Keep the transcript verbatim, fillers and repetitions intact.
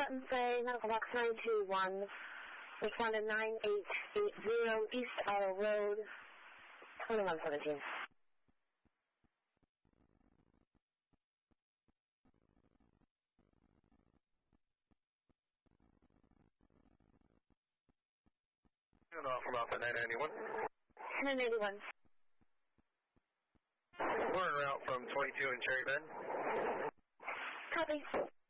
Button Bay, medical box nine two one. Respond to nine eight eight zero East Isle Road, twenty-one seventeen. And off from Alpha nine ninety-one. nine ninety-one. We're en route from twenty-two in Cherry Bend. Copy.